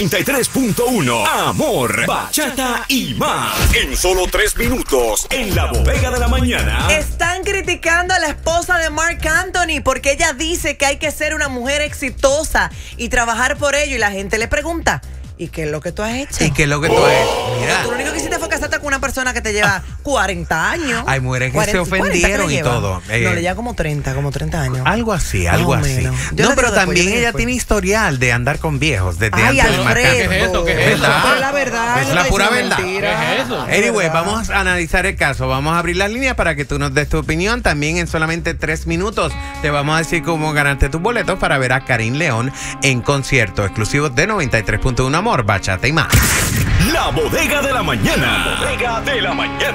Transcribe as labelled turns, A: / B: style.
A: 93.1 Amor, bachata y más. En solo 3 minutos, en la bodega de la mañana.
B: Están criticando a la esposa de Marc Anthony porque ella dice que hay que ser una mujer exitosa y trabajar por ello. Y la gente le pregunta, ¿y qué es lo que tú has hecho?
C: ¿Y qué es lo que tú has hecho? Mira.
B: Tú lo único que hiciste fue casarte con una persona que te lleva 40 años.
C: Hay mujeres que se ofendieron y todo.
B: No, le lleva como 30 años.
C: Algo así, algo así. No, pero también ella tiene historial de andar con viejos desde antes del Marc Anthony.
D: ¿Qué es eso? ¿Qué es eso?
B: Pero la verdad,
C: Es la pura verdad.
D: ¿Qué es eso?
C: Anyway, vamos a analizar el caso. Vamos a abrir las líneas para que tú nos des tu opinión. También en solamente 3 minutos te vamos a decir cómo ganaste tus boletos para ver a Karim León en concierto exclusivo de 93.1 Amor, bachata y más.
A: La bodega de la mañana. La bodega de la mañana.